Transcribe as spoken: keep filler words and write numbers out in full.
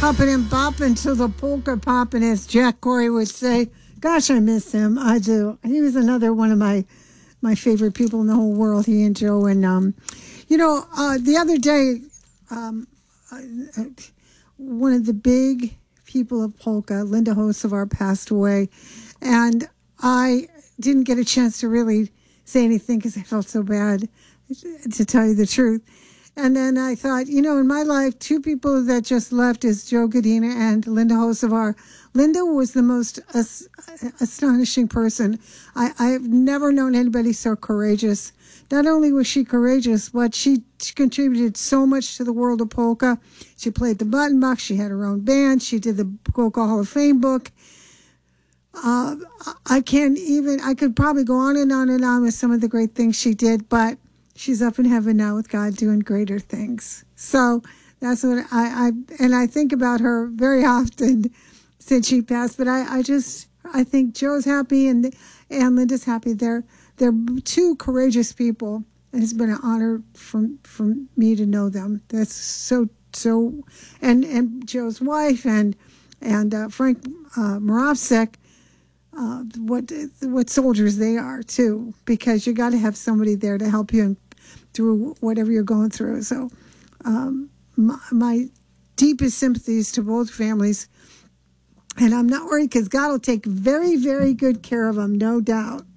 hopping and bopping to the polka popping, as Jack Corey would say. Gosh, I miss him. I do. He was another one of my my favorite people in the whole world, he and Joe. And, um, you know, uh, the other day, um, uh, one of the big people of polka, Linda Hosevar, passed away. And I didn't get a chance to really say anything because I felt so bad, to tell you the truth. And then I thought, you know, in my life, two people that just left is Joe Godina and Linda Hosevar. Linda was the most as- astonishing person. I, I've never known anybody so courageous. Not only was she courageous, but she, she contributed so much to the world of polka. She played the button box. She had her own band. She did the Polka Hall of Fame book. Uh, I can't even, I could probably go on and on and on with some of the great things she did, but she's up in heaven now with God doing greater things. So that's what I, I and I think about her very often since she passed. But I, I just, I think Joe's happy and and Linda's happy. They're, they're two courageous people. And it's been an honor for, for me to know them. That's so, so, and, and Joe's wife and, and uh, Frank uh, Moravsek, uh, what, what soldiers they are too, because you got to have somebody there to help you through whatever you're going through. So um, my, my deepest sympathies to both families. And I'm not worried because God will take very, very good care of them, no doubt.